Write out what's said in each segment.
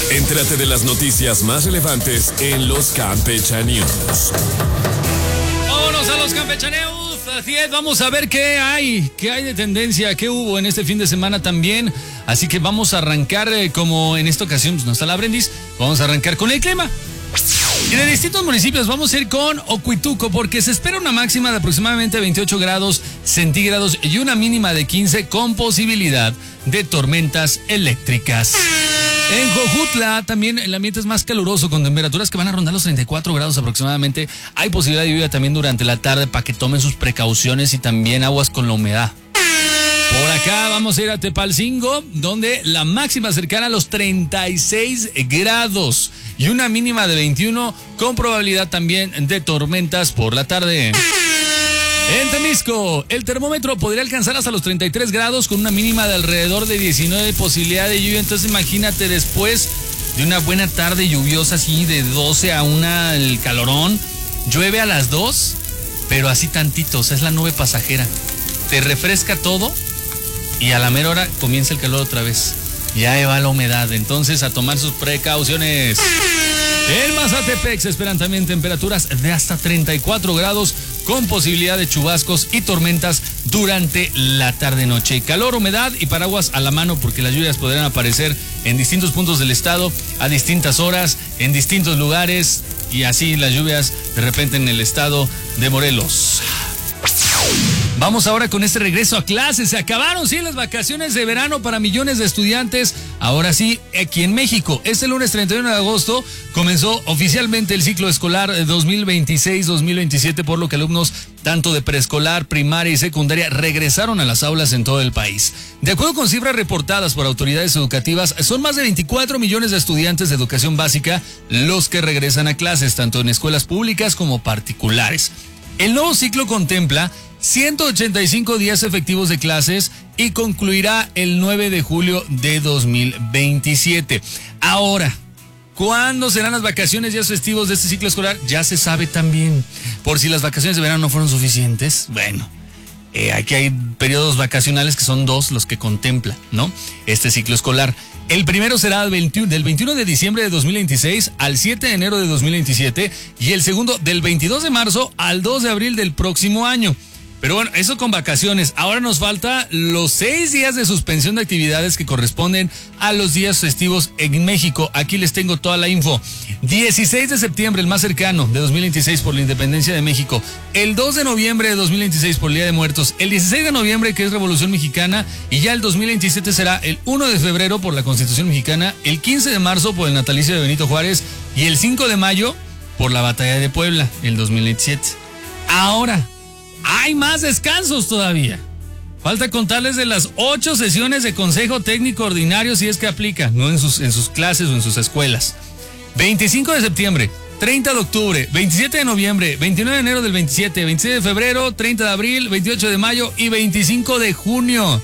Entérate de las noticias más relevantes en los Campechaneos. Vámonos a los Campechaneos. Así es, vamos a ver qué hay de tendencia, qué hubo en este fin de semana también. Así que vamos a arrancar, como en esta ocasión pues, no está la Brendis, vamos a arrancar con el clima. Y de distintos municipios vamos a ir con Ocuituco porque se espera una máxima de aproximadamente 28 grados centígrados y una mínima de 15 con posibilidad de tormentas eléctricas. En Jojutla también el ambiente es más caluroso con temperaturas que van a rondar los 34 grados aproximadamente. Hay posibilidad de lluvia también durante la tarde para que tomen sus precauciones y también aguas con la humedad. Por acá vamos a ir a Tepalcingo, donde la máxima cercana a los 36 grados y una mínima de 21 con probabilidad también de tormentas por la tarde. En Temisco, el termómetro podría alcanzar hasta los 33 grados con una mínima de alrededor de 19 posibilidad de lluvia. Entonces imagínate después de una buena tarde lluviosa así de 12 a 1 el calorón, llueve a las 2, pero así tantito, o sea, es la nube pasajera. Te refresca todo y a la mera hora comienza el calor otra vez. Ya va la humedad, entonces a tomar sus precauciones. En Mazatepec se esperan también temperaturas de hasta 34 grados con posibilidad de chubascos y tormentas durante la tarde-noche. Calor, humedad y paraguas a la mano porque las lluvias podrán aparecer en distintos puntos del estado, a distintas horas, en distintos lugares y así las lluvias de repente en el estado de Morelos. Vamos ahora con este regreso a clases. Se acabaron, sí, las vacaciones de verano para millones de estudiantes. Ahora sí, aquí en México. Este lunes 31 de agosto comenzó oficialmente el ciclo escolar 2026-2027, por lo que alumnos tanto de preescolar, primaria y secundaria regresaron a las aulas en todo el país. De acuerdo con cifras reportadas por autoridades educativas, son más de 24 millones de estudiantes de educación básica los que regresan a clases, tanto en escuelas públicas como particulares. El nuevo ciclo contempla 185 días efectivos de clases y concluirá el 9 de julio de 2027. Ahora, ¿cuándo serán las vacaciones días festivos de este ciclo escolar? Ya se sabe también. Por si las vacaciones de verano no fueron suficientes, bueno, aquí hay periodos vacacionales que son 2 los que contempla, ¿no? Este ciclo escolar. El primero será del 21 de diciembre de 2026 al 7 de enero de 2027 y el segundo del 22 de marzo al 2 de abril del próximo año. Pero bueno, eso con vacaciones. Ahora nos falta los 6 días de suspensión de actividades que corresponden a los días festivos en México. Aquí les tengo toda la info. 16 de septiembre, el más cercano, de 2026 por la independencia de México. El 2 de noviembre de 2026 por el Día de Muertos. El 16 de noviembre, que es Revolución Mexicana. Y ya el 2027 será el 1 de febrero por la Constitución Mexicana. El 15 de marzo por el natalicio de Benito Juárez. Y el 5 de mayo por la Batalla de Puebla, el 2027. Ahora, hay más descansos todavía. Falta contarles de las 8 sesiones de Consejo Técnico Ordinario si es que aplica, no en sus clases o en sus escuelas. 25 de septiembre, 30 de octubre, 27 de noviembre, 29 de enero del 27, 27 de febrero, 30 de abril, 28 de mayo y 25 de junio.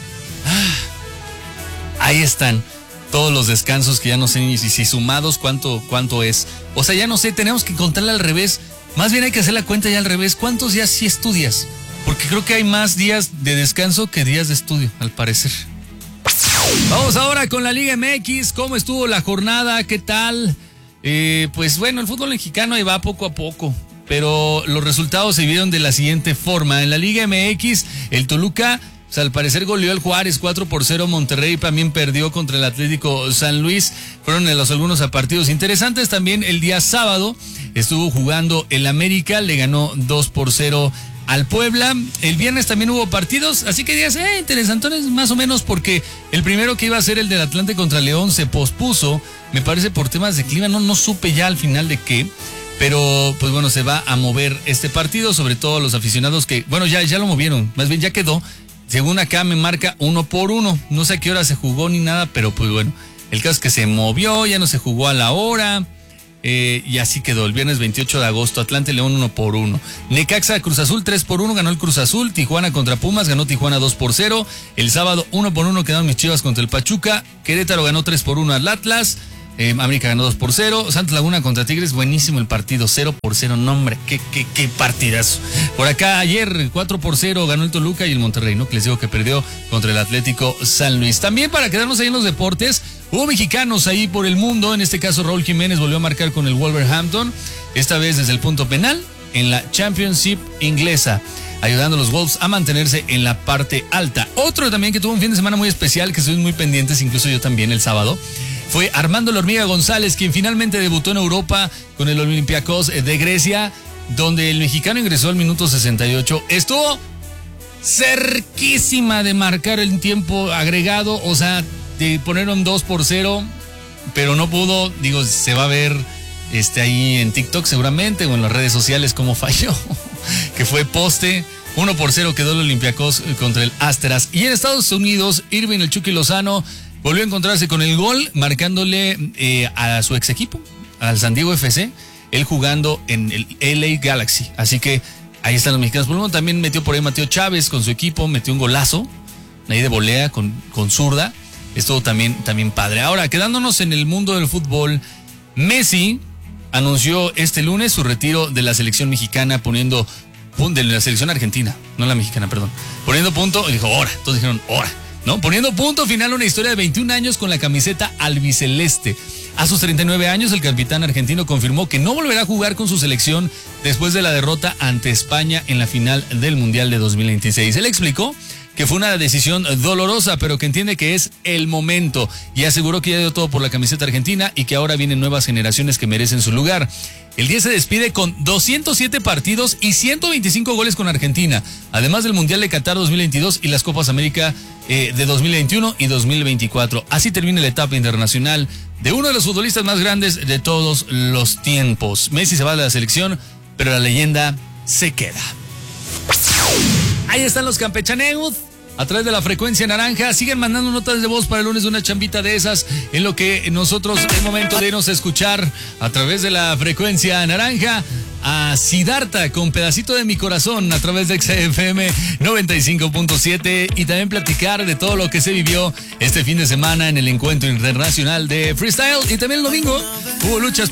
Ahí están todos los descansos que ya no sé ni si sumados cuánto es. O sea, ya no sé, tenemos que contarle al revés. Más bien hay que hacer la cuenta ya al revés. ¿Cuántos días sí estudias? Porque creo que hay más días de descanso que días de estudio, al parecer. Vamos ahora con la Liga MX. ¿Cómo estuvo la jornada? ¿Qué tal? Pues bueno, el fútbol mexicano ahí va poco a poco. Pero los resultados se vieron de la siguiente forma. En la Liga MX, el Toluca, pues al parecer goleó al Juárez 4-0. Monterrey también perdió contra el Atlético San Luis. Fueron algunos partidos interesantes. También el día sábado estuvo jugando el América, le ganó 2-0 al Puebla. El viernes también hubo partidos, así que días interesantones más o menos, porque el primero que iba a ser el del Atlante contra León se pospuso, me parece por temas de clima, no supe ya al final de qué, pero pues bueno, se va a mover este partido, sobre todo los aficionados que, bueno, ya lo movieron, más bien ya quedó, según acá me marca 1-1, no sé a qué hora se jugó ni nada, pero pues bueno, el caso es que se movió, ya no se jugó a la hora. Y así quedó, el viernes 28 de agosto, Atlante León 1-1. Necaxa Cruz Azul 3-1, ganó el Cruz Azul. Tijuana contra Pumas, ganó Tijuana 2-0. El sábado 1-1 quedaron mis Chivas contra el Pachuca. Querétaro ganó 3-1 al Atlas. América ganó 2-0. Santos Laguna contra Tigres, buenísimo el partido, 0-0, no hombre, qué partidazo. Por acá ayer 4-0 ganó el Toluca y el Monterrey, ¿no? Que les digo que perdió contra el Atlético San Luis. También para quedarnos ahí en los deportes, Hubo mexicanos ahí por el mundo, en este caso Raúl Jiménez volvió a marcar con el Wolverhampton, esta vez desde el punto penal en la Championship inglesa, ayudando a los Wolves a mantenerse en la parte alta. Otro también que tuvo un fin de semana muy especial, que estuvimos muy pendientes, incluso yo también el sábado, fue Armando La Hormiga González, quien finalmente debutó en Europa con el Olympiacos de Grecia, donde el mexicano ingresó al minuto 68. Estuvo cerquísima de marcar el tiempo agregado, o sea, de poner un 2-0, pero no pudo. Digo, se va a ver ahí en TikTok seguramente o en las redes sociales cómo falló, que fue poste. 1-0 quedó el Olympiacos contra el Asteras. Y en Estados Unidos, Irving el Chucky Lozano volvió a encontrarse con el gol, marcándole a su ex equipo, al San Diego FC, él jugando en el LA Galaxy. Así que ahí están los mexicanos. Por lo menos también metió por ahí Mateo Chávez con su equipo, metió un golazo ahí de volea con zurda. Esto también padre. Ahora, quedándonos en el mundo del fútbol, Messi anunció este lunes su retiro de la selección mexicana, de la selección argentina, no la mexicana, perdón. Poniendo punto, dijo, ¡hora! Todos dijeron, ¡hora! ¿No? Poniendo punto final a una historia de 21 años con la camiseta albiceleste. A sus 39 años, el capitán argentino confirmó que no volverá a jugar con su selección después de la derrota ante España en la final del Mundial de 2026. Él explicó que fue una decisión dolorosa, pero que entiende que es el momento, y aseguró que ya dio todo por la camiseta argentina y que ahora vienen nuevas generaciones que merecen su lugar. El 10 se despide con 207 partidos y 125 goles con Argentina, además del Mundial de Qatar 2022 y las Copas América de 2021 y 2024. Así termina la etapa internacional de uno de los futbolistas más grandes de todos los tiempos. Messi se va de la selección, pero la leyenda se queda. Ahí están los campechaneos a través de la frecuencia naranja. Siguen mandando notas de voz para el lunes de una chambita de esas, en lo que nosotros es momento de irnos a escuchar a través de la frecuencia naranja a Siddhartha con Pedacito de mi Corazón a través de XFM 95.7, y también platicar de todo lo que se vivió este fin de semana en el encuentro internacional de freestyle. Y también el domingo hubo luchas